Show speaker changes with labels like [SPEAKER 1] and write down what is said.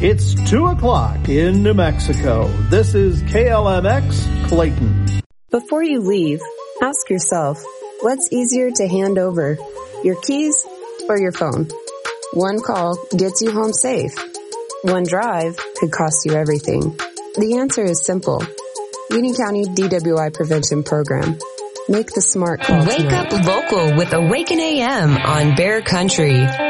[SPEAKER 1] It's 2 o'clock in New Mexico. This is KLMX Clayton.
[SPEAKER 2] Before you leave, ask yourself, what's easier to hand over, your keys or your phone? One call gets you home safe. One drive could cost you everything. The answer is simple. Union County DWI Prevention Program. Make the smart call
[SPEAKER 3] Wake
[SPEAKER 2] tonight.
[SPEAKER 3] up local with Awaken AM on Bear Country.